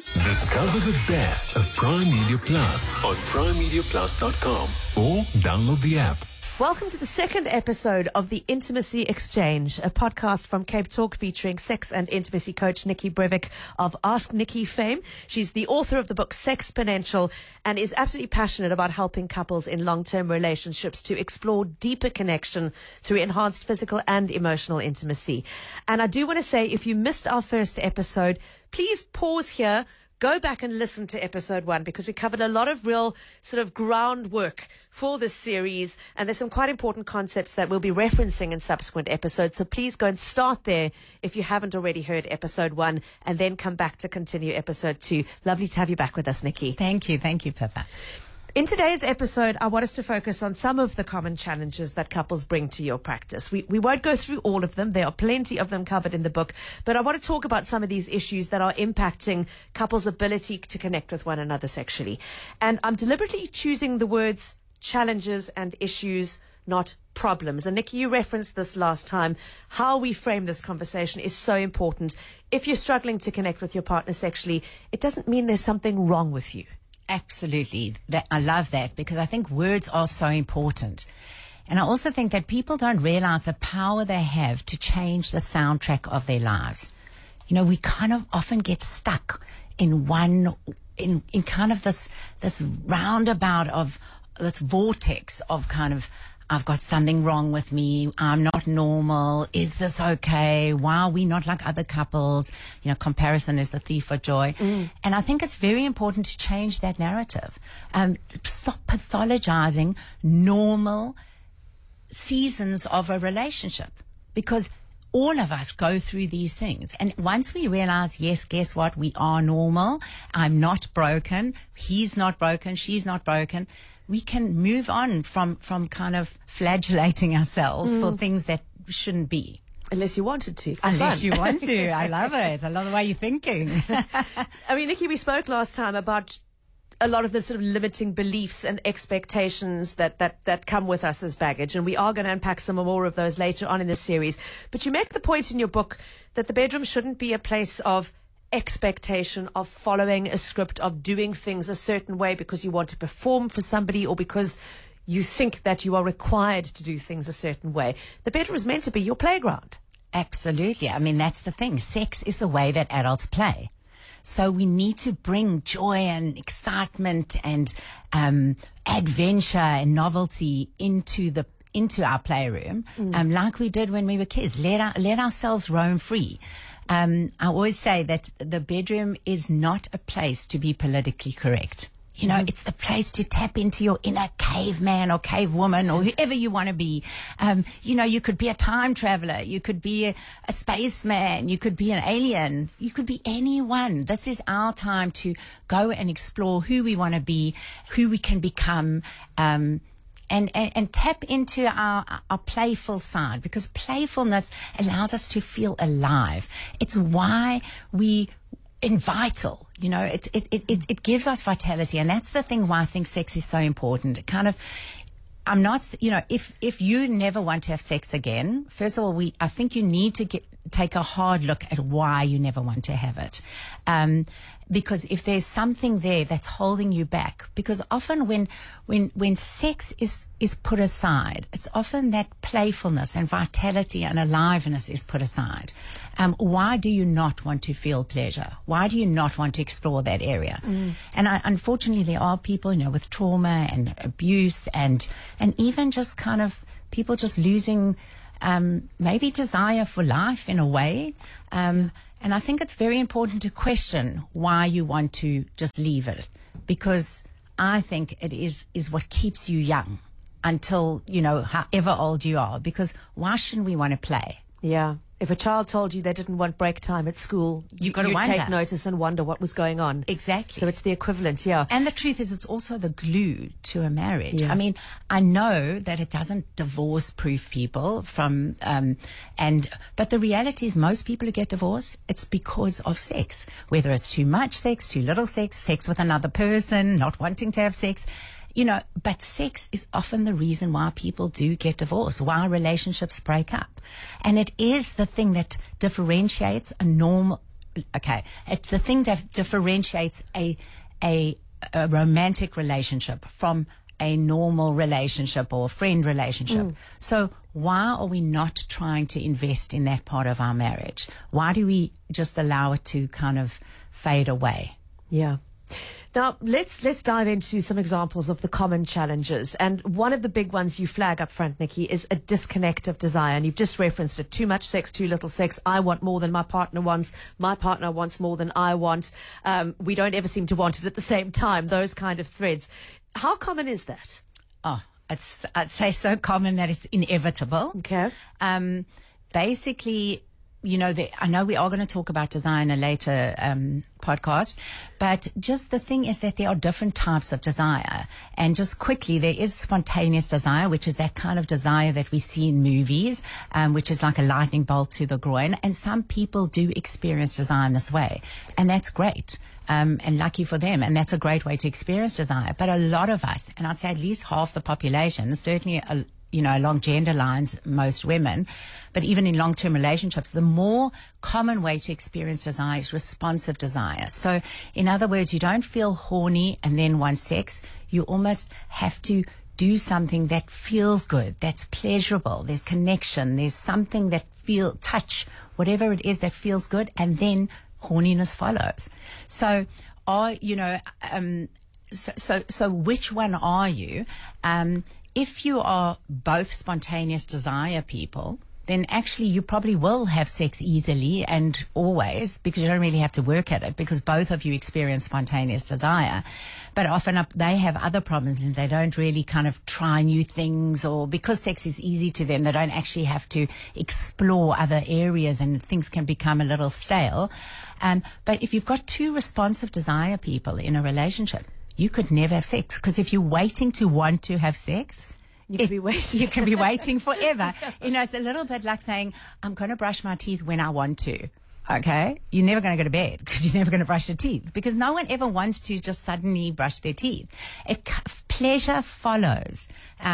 Discover the best of Prime Media Plus on primemediaplus.com or download the app. Welcome to the second episode of The Intimacy Exchange, a podcast from Cape Talk featuring sex and intimacy coach Nikki Breivik of Ask Nikki fame. She's the author of the book Sexponential and is absolutely passionate about helping couples in long-term relationships to explore deeper connection through enhanced physical and emotional intimacy. And I do want to say, if you missed our first episode, please pause here. Go back and listen to episode 1 because we covered a lot of real sort of groundwork for this series, and there's some quite important concepts that we'll be referencing in subsequent episodes. So please go and start there if you haven't already heard episode 1, and then come back to continue episode 2. Lovely to have you back with us, Nikki. Thank you, Pippa. In today's episode, I want us to focus on some of the common challenges that couples bring to your practice. We won't go through all of them. There are plenty of them covered in the book. But I want to talk about some of these issues that are impacting couples' ability to connect with one another sexually. And I'm deliberately choosing the words challenges and issues, not problems. And Nikki, you referenced this last time. How we frame this conversation is so important. If you're struggling to connect with your partner sexually, it doesn't mean there's something wrong with you. Absolutely. I love that because I think words are so important. And I also think that people don't realize the power they have to change the soundtrack of their lives. You know, we kind of often get stuck in kind of this roundabout of this vortex of kind of, I've got something wrong with me. I'm not normal. Is this okay? Why are we not like other couples? You know, comparison is the thief of joy. And I think it's very important to change that narrative. Stop pathologizing normal seasons of a relationship, because all of us go through these things. And once we realize, yes, guess what? We are normal. I'm not broken. He's not broken. She's not broken. We can move on from kind of flagellating ourselves for things that shouldn't be. Unless you wanted to. Unless you want to. I love it. I love the way you're thinking. I mean, Nikki, we spoke last time about a lot of the sort of limiting beliefs and expectations that come with us as baggage. And we are going to unpack some more of those later on in this series. But you make the point in your book that the bedroom shouldn't be a place of expectation, of following a script, of doing things a certain way because you want to perform for somebody or because you think that you are required to do things a certain way. The bedroom is meant to be your playground. Absolutely. I mean, that's the thing. Sex is the way that adults play. So we need to bring joy and excitement and adventure and novelty into our playroom, like we did when we were kids. Let ourselves roam free. I always say that the bedroom is not a place to be politically correct. You know, it's the place to tap into your inner caveman or cavewoman or whoever you want to be. You know, you could be a time traveler. You could be a spaceman. You could be an alien. You could be anyone. This is our time to go and explore who we want to be, who we can become, and tap into our playful side, because playfulness allows us to feel alive. It's why vital, you know, it gives us vitality. And that's the thing why I think sex is so important. It kind of, I'm not, you know, if you never want to have sex again, first of all, I think you need to take a hard look at why you never want to have it. Because if there's something there that's holding you back, because often when sex is put aside, it's often that playfulness and vitality and aliveness is put aside. Why do you not want to feel pleasure? Why do you not want to explore that area? And unfortunately, there are people, you know, with trauma and abuse and even just kind of people just losing maybe desire for life in a way. And I think it's very important to question why you want to just leave it, because I think it is what keeps you young until, you know, however old you are, because why shouldn't we want to play? Yeah. If a child told you they didn't want break time at school, you'd take notice and wonder what was going on. Exactly. So it's the equivalent, yeah. And the truth is, it's also the glue to a marriage. Yeah. I mean, I know that it doesn't divorce-proof people from, but the reality is most people who get divorced, it's because of sex. Whether it's too much sex, too little sex, sex with another person, not wanting to have sex. You know, but sex is often the reason why people do get divorced, why relationships break up. And it is the thing that differentiates a okay, it's the thing that differentiates a romantic relationship from a normal relationship or a friend relationship. So why are we not trying to invest in that part of our marriage? Why do we just allow it to kind of fade away? Yeah. Now, let's dive into some examples of the common challenges. And one of the big ones you flag up front, Nikki, is a disconnect of desire. And you've just referenced it. Too much sex, too little sex. I want more than my partner wants. My partner wants more than I want. We don't ever seem to want it at the same time. Those kind of threads. How common is that? Oh, I'd say so common that it's inevitable. Okay. Basically, you know, I know we are going to talk about desire in a later podcast, but just the thing is that there are different types of desire. And just quickly, there is spontaneous desire, which is that kind of desire that we see in movies, which is like a lightning bolt to the groin. And some people do experience desire in this way. And that's great. And lucky for them. And that's a great way to experience desire. But a lot of us, and I'd say at least half the population, certainly along gender lines, most women, but even in long-term relationships, the more common way to experience desire is responsive desire. So, in other words, you don't feel horny and then want sex. You almost have to do something that feels good, that's pleasurable, there's connection, there's something that touch, whatever it is that feels good, and then horniness follows. So, so which one are you? If you are both spontaneous desire people, then actually you probably will have sex easily and always, because you don't really have to work at it, because both of you experience spontaneous desire. But often they have other problems and they don't really kind of try new things, or because sex is easy to them, they don't actually have to explore other areas and things can become a little stale. But if you've got two responsive desire people in a relationship, you could never have sex, because if you're waiting to want to have sex, you can be waiting forever. You know, it's a little bit like saying, I'm going to brush my teeth when I want to. Okay? You're never going to go to bed because you're never going to brush your teeth, because no one ever wants to just suddenly brush their teeth. Pleasure follows.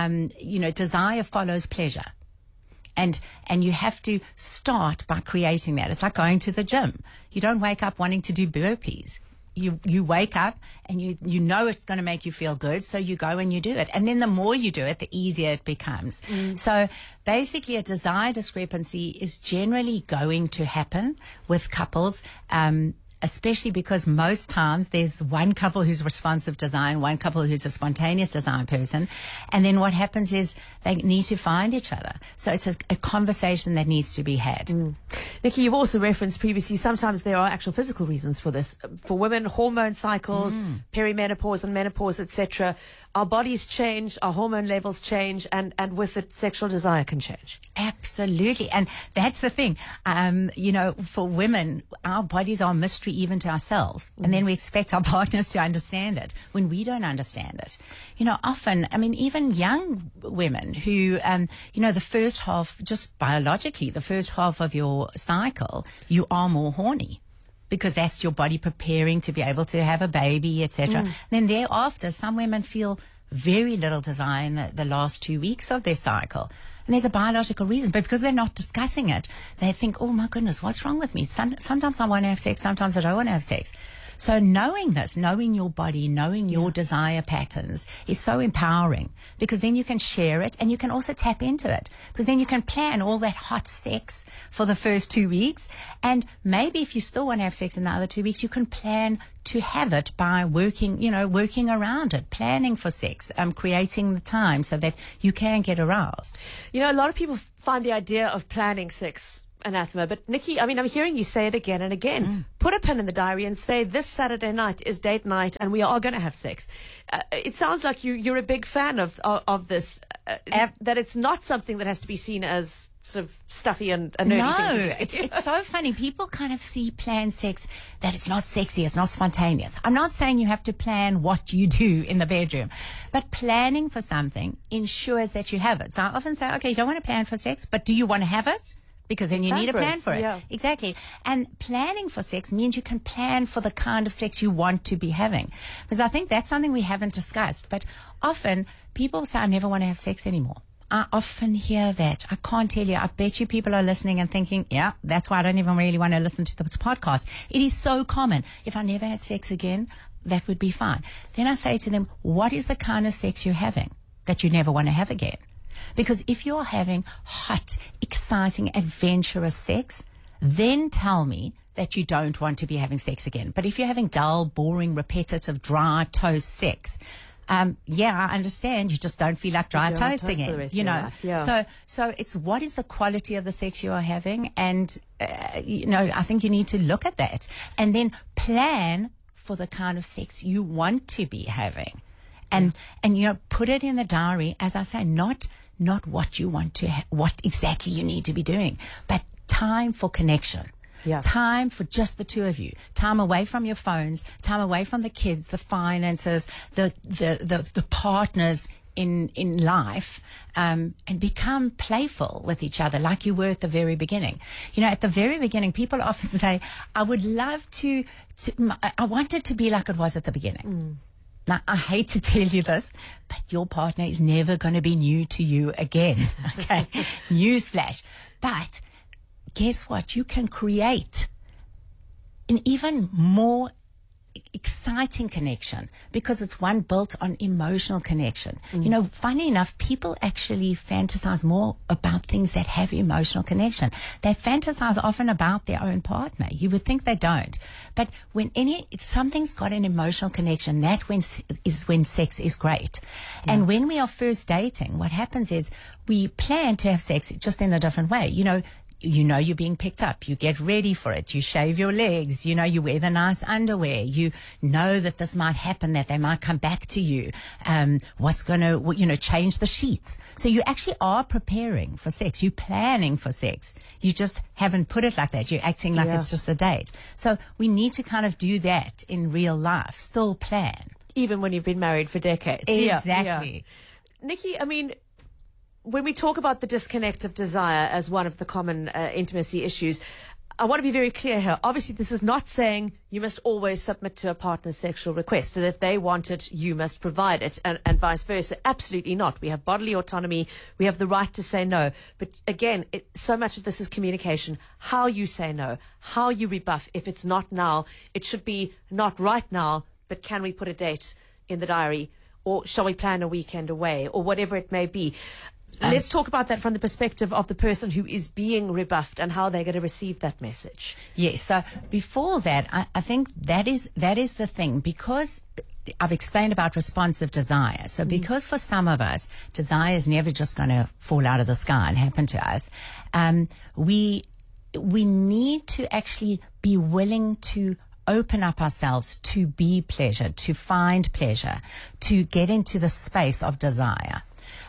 Desire follows pleasure. And you have to start by creating that. It's like going to the gym. You don't wake up wanting to do burpees. You wake up and you know it's going to make you feel good, so you go and you do it. And then the more you do it, the easier it becomes. So basically a desire discrepancy is generally going to happen with couples, especially because most times there's one couple who's responsive desire and one couple who's a spontaneous desire person. And then what happens is they need to find each other. So it's a conversation that needs to be had. Nikki, you've also referenced previously, sometimes there are actual physical reasons for this. For women, hormone cycles, perimenopause and menopause, etc. Our bodies change, our hormone levels change, and with it, sexual desire can change. Absolutely. And that's the thing. For women, our bodies are a mystery even to ourselves. And then we expect our partners to understand it when we don't understand it. Often, even young women who, the first half, just biologically, the first half of your cycle, you are more horny, because that's your body preparing to be able to have a baby, etc. Then thereafter, some women feel very little desire in the last 2 weeks of their cycle. And there's a biological reason, but because they're not discussing it, they think, oh my goodness, what's wrong with me? Sometimes I want to have sex, sometimes I don't want to have sex. So knowing this, knowing your body, knowing your desire patterns is so empowering, because then you can share it and you can also tap into it, because then you can plan all that hot sex for the first 2 weeks. And maybe if you still want to have sex in the other 2 weeks, you can plan to have it by working around it, planning for sex, creating the time so that you can get aroused. A lot of people find the idea of planning sex anathema. But Nikki, I'm hearing you say it again and again. Put a pin in the diary and say, this Saturday night is date night and we are going to have sex. It sounds like you're a big fan of this, that it's not something that has to be seen as sort of stuffy and nerdy. No, it's so funny. People kind of see planned sex that it's not sexy, it's not spontaneous. I'm not saying you have to plan what you do in the bedroom, but planning for something ensures that you have it. So I often say, okay, you don't want to plan for sex, but do you want to have it? Because then you need a plan for it. Yeah. Exactly. And planning for sex means you can plan for the kind of sex you want to be having. Because I think that's something we haven't discussed. But often people say, I never want to have sex anymore. I often hear that. I can't tell you. I bet you people are listening and thinking, yeah, that's why I don't even really want to listen to this podcast. It is so common. If I never had sex again, that would be fine. Then I say to them, what is the kind of sex you're having that you never want to have again? Because if you're having hot, exciting, adventurous sex, then tell me that you don't want to be having sex again. But if you're having dull, boring, repetitive, dry toast sex, I understand. You just don't feel like dry toast again, you know. Yeah. So it's what is the quality of the sex you are having, and I think you need to look at that and then plan for the kind of sex you want to be having, and put it in the diary. As I say, not what you want to, what exactly you need to be doing, but time for connection. Yeah. Time for just the two of you. Time away from your phones. Time away from the kids, the finances, the partners in life, and become playful with each other like you were at the very beginning. At the very beginning, people often say, "I would love to. I want it to be like it was at the beginning." Now, I hate to tell you this, but your partner is never going to be new to you again. Okay, newsflash. But guess what? You can create an even more exciting connection because it's one built on emotional connection. Funny enough, people actually fantasize more about things that have emotional connection. They fantasize often about their own partner. You would think they don't. But when something's got an emotional connection, is when sex is great. Yeah. And when we are first dating, what happens is we plan to have sex just in a different way. You're being picked up. You get ready for it. You shave your legs. You wear the nice underwear. You know that this might happen, that they might come back to you. What's going to, change the sheets. So you actually are preparing for sex. You're planning for sex. You just haven't put it like that. You're acting like it's just a date. So we need to kind of do that in real life. Still plan. Even when you've been married for decades. Exactly. Yeah. Nikki, I mean, when we talk about the disconnect of desire as one of the common intimacy issues, I want to be very clear here. Obviously, this is not saying you must always submit to a partner's sexual request, and if they want it, you must provide it, and vice versa. Absolutely not. We have bodily autonomy. We have the right to say no. But again, so much of this is communication. How you say no, how you rebuff. If it's not now, it should be not right now, but can we put a date in the diary? Or shall we plan a weekend away? Or whatever it may be. Let's talk about that from the perspective of the person who is being rebuffed and how they're going to receive that message. Yes. So before that, I think that is the thing, because I've explained about responsive desire. So because for some of us, desire is never just going to fall out of the sky and happen to us. We need to actually be willing to open up ourselves to be pleasured, to find pleasure, to get into the space of desire.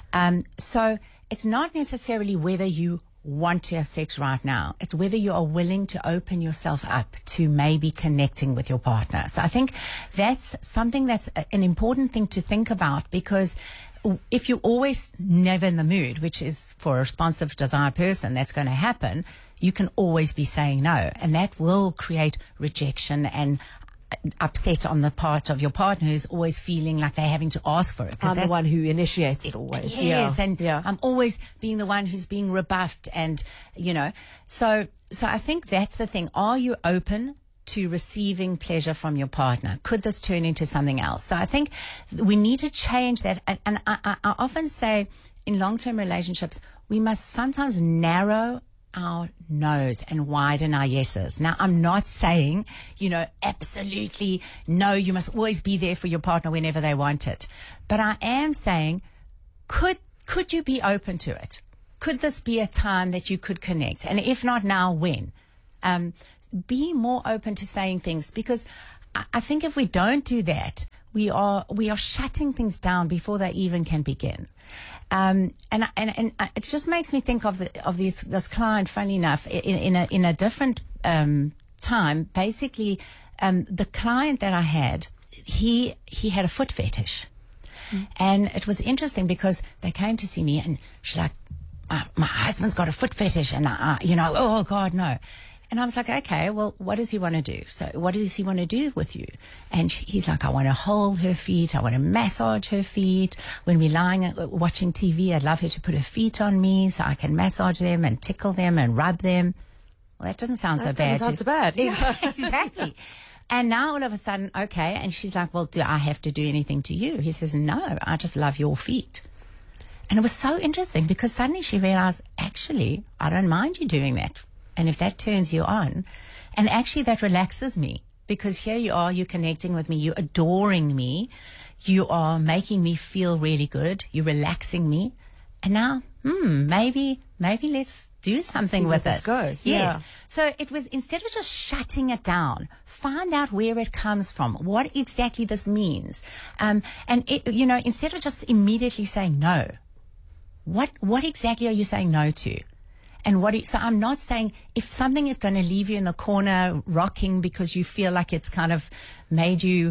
So it's not necessarily whether you want to have sex right now. It's whether you are willing to open yourself up to maybe connecting with your partner. So I think that's something that's an important thing to think about, because if you're always never in the mood, which is for a responsive desire person, that's going to happen, you can always be saying no. And that will create rejection and upset on the part of your partner, who's always feeling like they're having to ask for it. I'm the one who initiates it always. Yes, and I'm always being the one who's being rebuffed, and so I think that's the thing. Are you open to receiving pleasure from your partner? Could this turn into something else? So I think we need to change that. And I often say in long-term relationships, we must sometimes narrow our no's and widen our yeses. Now, I'm not saying, absolutely no, you must always be there for your partner whenever they want it. But I am saying, could you be open to it? Could this be a time that you could connect? And if not now, when? Be more open to saying things, because I think if we don't do that, we are shutting things down before they even can begin. And it just makes me think of this client. Funny enough, in a different time. Basically, the client that I had, he had a foot fetish, and it was interesting because they came to see me, and she's like, "My husband's got a foot fetish," and oh God, no. And I was like, okay, well, what does he want to do? So what does he want to do with you? And he's like, I want to hold her feet. I want to massage her feet. When we're lying, watching TV, I'd love her to put her feet on me so I can massage them and tickle them and rub them. Well, that doesn't sound so bad. Doesn't sound so bad. Yeah, exactly. And now all of a sudden, okay. And she's like, well, do I have to do anything to you? He says, no, I just love your feet. And it was so interesting because suddenly she realized, actually, I don't mind you doing that. And if that turns you on, and actually that relaxes me, because here you are, you're connecting with me, you're adoring me, you are making me feel really good, you're relaxing me. And now, maybe let's do something with this. Goes. Yes. Yeah. So it was, instead of just shutting it down, find out where it comes from, what exactly this means. And it, instead of just immediately saying no, what exactly are you saying no to? And so I'm not saying if something is going to leave you in the corner rocking because you feel like it's kind of made you,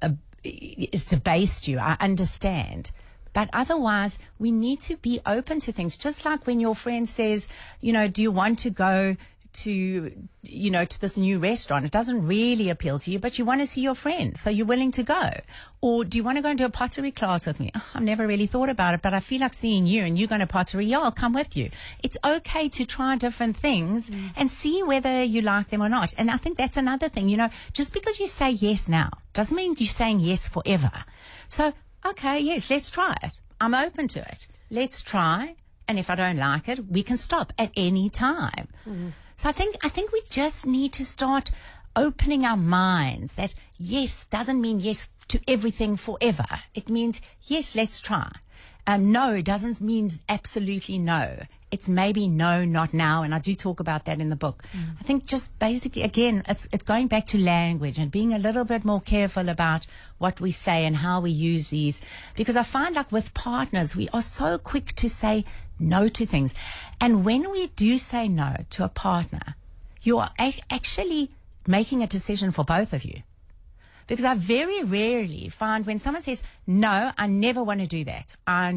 it's debased you, I understand. But otherwise, we need to be open to things. Just like when your friend says, do you want to go to this new restaurant? It doesn't really appeal to you, but you want to see your friend, so you're willing to go. Or do you want to go into a pottery class with me? Oh, I've never really thought about it, but I feel like seeing you and you're going to pottery. Yeah, I'll come with you. It's okay to try different things and see whether you like them or not. And I think that's another thing, just because you say yes now doesn't mean you're saying yes forever. So, okay, yes, let's try it. I'm open to it. Let's try. And if I don't like it, we can stop at any time. Mm-hmm. So I think we just need to start opening our minds that yes doesn't mean yes to everything forever. It means yes, let's try. No doesn't mean absolutely no. It's maybe no, not now. And I do talk about that in the book. I think just basically, again, it's going back to language and being a little bit more careful about what we say and how we use these. Because I find like with partners, we are so quick to say no to things. And when we do say no to a partner, you are actually making a decision for both of you. Because I very rarely find when someone says, no, I never want to do that, I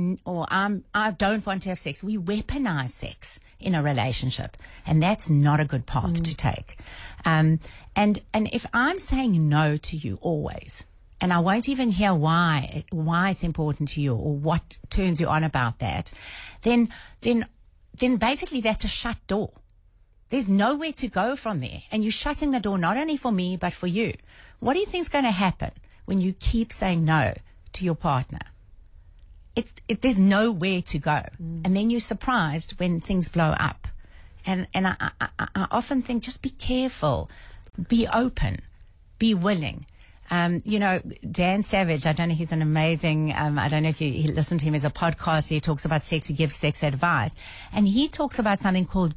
don't want to have sex, we weaponize sex in a relationship. And that's not a good path to take. And if I'm saying no to you always, and I won't even hear why it's important to you or what turns you on about that, then basically that's a shut door. There's nowhere to go from there. And you're shutting the door not only for me, but for you. What do you think is going to happen when you keep saying no to your partner? There's nowhere to go. And then you're surprised when things blow up. And I often think, just be careful, be open, be willing. Dan Savage, I don't know, he's an amazing, I don't know if you listen to him as a podcast. He talks about sex, he gives sex advice. And he talks about something called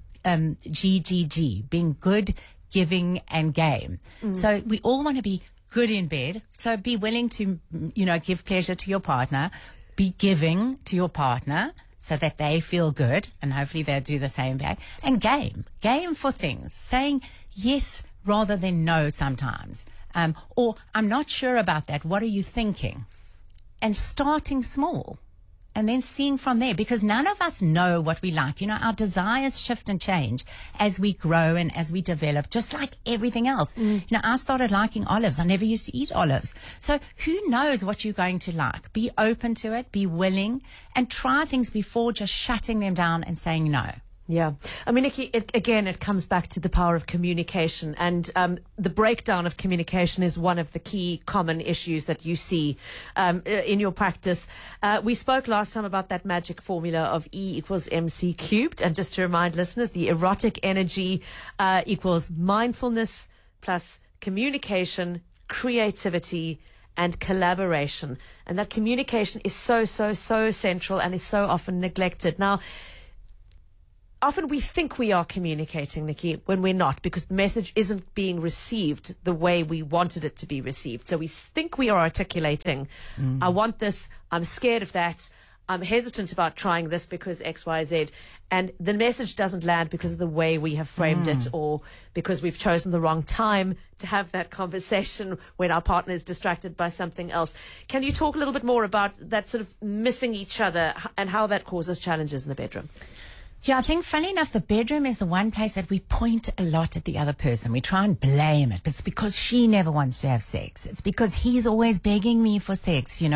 GGG, being good, giving, and game. So we all want to be good in bed. So be willing to, give pleasure to your partner, be giving to your partner so that they feel good, and hopefully they'll do the same back. And game for things, saying yes rather than no sometimes. Or I'm not sure about that. What are you thinking? And starting small. And then seeing from there, because none of us know what we like. Our desires shift and change as we grow and as we develop, just like everything else. I started liking olives. I never used to eat olives. So who knows what you're going to like? Be open to it, be willing, and try things before just shutting them down and saying no. Yeah. I mean, Nikki, it comes back to the power of communication, and the breakdown of communication is one of the key common issues that you see in your practice. We spoke last time about that magic formula of E equals MC cubed. And just to remind listeners, the erotic energy equals mindfulness plus communication, creativity, and collaboration. And that communication is so central and is so often neglected. Now, often we think we are communicating, Nikki, when we're not, because the message isn't being received the way we wanted it to be received. So we think we are articulating, I want this, I'm scared of that, I'm hesitant about trying this because X, Y, Z. And the message doesn't land because of the way we have framed it, or because we've chosen the wrong time to have that conversation when our partner is distracted by something else. Can you talk a little bit more about that sort of missing each other and how that causes challenges in the bedroom? Yeah, I think, funny enough, the bedroom is the one place that we point a lot at the other person. We try and blame it. But it's because she never wants to have sex. It's because he's always begging me for sex. He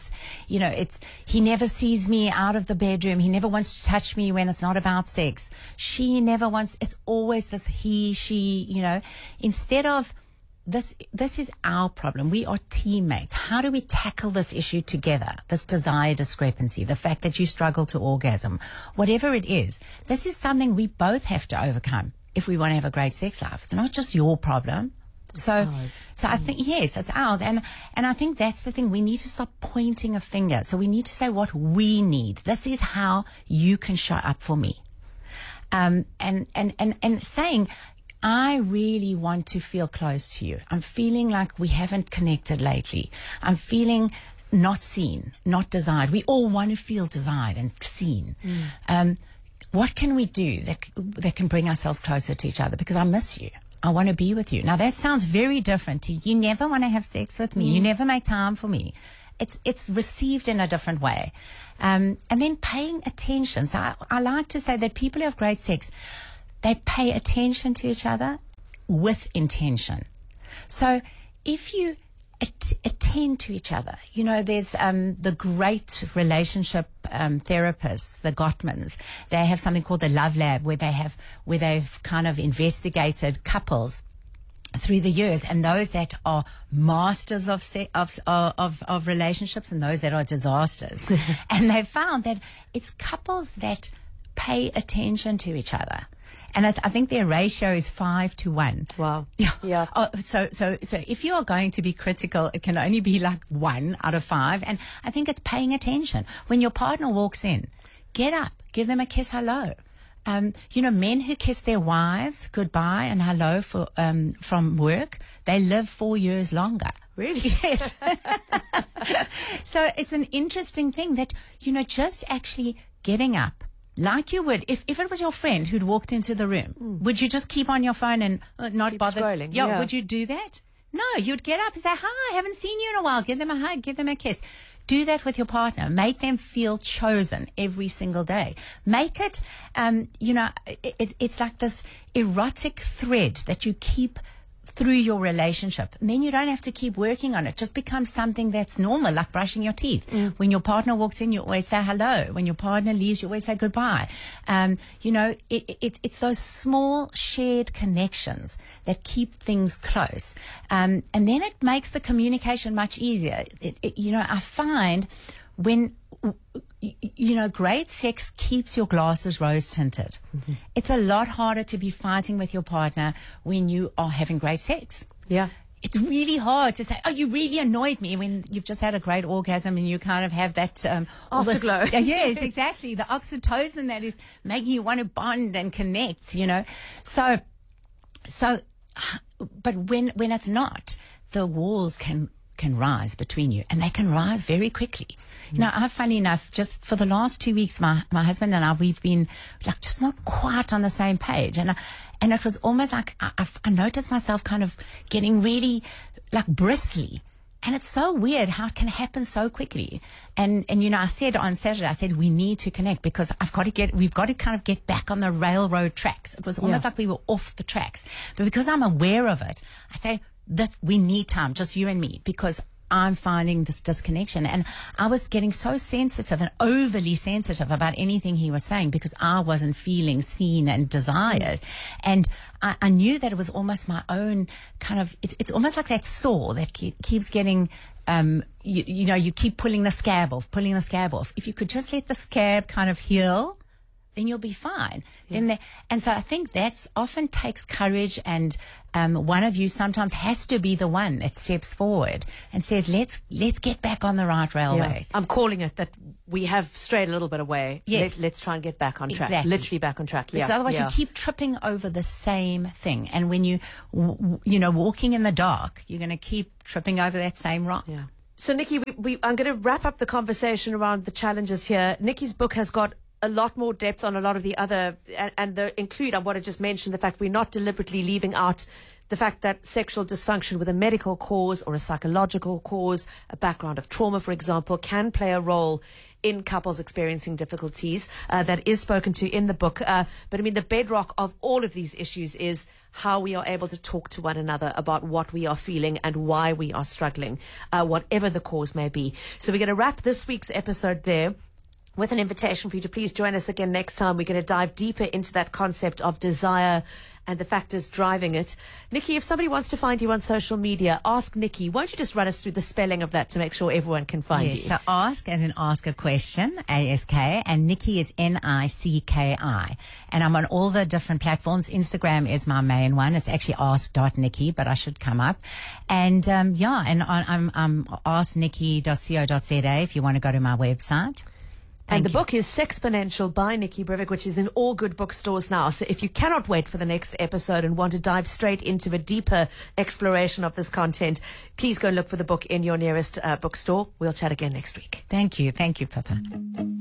never sees me out of the bedroom. He never wants to touch me when it's not about sex. She never wants, it's always this he, she, instead of, this is our problem. We are teammates. How do we tackle this issue together? This desire discrepancy, the fact that you struggle to orgasm, whatever it is. This is something we both have to overcome if we want to have a great sex life. It's not just your problem. So I think, yes, it's ours. And I think that's the thing. We need to stop pointing a finger. So we need to say what we need. This is how you can show up for me. And saying, I really want to feel close to you. I'm feeling like we haven't connected lately. I'm feeling not seen, not desired. We all want to feel desired and seen. What can we do that can bring ourselves closer to each other? Because I miss you. I want to be with you. Now, that sounds very different to you never want to have sex with me. You never make time for me. It's received in a different way. And then paying attention. So I like to say that people who have great sex, they pay attention to each other with intention. So if you attend to each other, there's the great relationship therapists, the Gottmans. They have something called the Love Lab, where they've kind of investigated couples through the years, and those that are masters of relationships and those that are disasters. And they found that it's couples that pay attention to each other. And I think their ratio is 5 to 1. Wow. Yeah. So if you are going to be critical, it can only be like 1 out of 5. And I think it's paying attention. When your partner walks in, get up, give them a kiss, hello. Men who kiss their wives goodbye and hello from work, they live 4 years longer. Really? Yes. So it's an interesting thing that, just actually getting up. Like you would, if it was your friend who'd walked into the room, would you just keep on your phone and not keep bother? Scrolling, yeah, would you do that? No, you'd get up and say, hi, I haven't seen you in a while. Give them a hug, give them a kiss. Do that with your partner. Make them feel chosen every single day. Make it, it's like this erotic thread that you keep through your relationship. And then you don't have to keep working on it. Just becomes something that's normal, like brushing your teeth. When your partner walks in, you always say hello. When your partner leaves, you always say goodbye. It's those small shared connections that keep things close. And then it makes the communication much easier. I find when great sex keeps your glasses rose tinted. It's a lot harder to be fighting with your partner when you are having great sex. Yeah. It's really hard to say, oh, you really annoyed me, when you've just had a great orgasm and you kind of have that afterglow. Yes, exactly. The oxytocin that is making you want to bond and connect, So, but when it's not, the walls can rise between you, and they can rise very quickly. Funny enough, just for the last 2 weeks, my husband and I, we've been like just not quite on the same page, and it was almost like I noticed myself kind of getting really like bristly, and it's so weird how it can happen so quickly. And I said on Saturday, we need to connect, because we've got to kind of get back on the railroad tracks. It was almost like we were off the tracks, but because I'm aware of it, I say, we need time, just you and me, because I'm finding this disconnection. And I was getting so sensitive and overly sensitive about anything he was saying, because I wasn't feeling seen and desired. And I knew that it was almost my own kind of, it's almost like that sore that keeps getting, you keep pulling the scab off. If you could just let the scab kind of heal, then you'll be fine. Yeah. And so I think that's often takes courage, and one of you sometimes has to be the one that steps forward and says, let's get back on the right railway. Yeah. I'm calling it that we have strayed a little bit away. Yes. Let's try and get back on track. Exactly. Literally back on track. Because otherwise you keep tripping over the same thing. And when you walking in the dark, you're going to keep tripping over that same rock. Yeah. So, Nikki, I'm going to wrap up the conversation around the challenges here. Nikki's book has got a lot more depth on a lot of the other, and include, I want to just mention the fact we're not deliberately leaving out the fact that sexual dysfunction with a medical cause or a psychological cause, a background of trauma, for example, can play a role in couples experiencing difficulties. That is spoken to in the book. But I mean, the bedrock of all of these issues is how we are able to talk to one another about what we are feeling and why we are struggling, whatever the cause may be. So we're going to wrap this week's episode there with an invitation for you to please join us again next time. We're going to dive deeper into that concept of desire and the factors driving it. Nikki, if somebody wants to find you on social media, Ask Nikki. Won't you just run us through the spelling of that to make sure everyone can find you? So ask as in ask a question, A-S-K, and Nikki is N-I-C-K-I. And I'm on all the different platforms. Instagram is my main one. It's actually ask.nikki, but I should come up. And I'm asknikki.co.za if you want to go to my website. And the book is Sexponential by Nikki Brevik, which is in all good bookstores now. So if you cannot wait for the next episode and want to dive straight into a deeper exploration of this content, please go and look for the book in your nearest bookstore. We'll chat again next week. Thank you. Thank you, Pippa.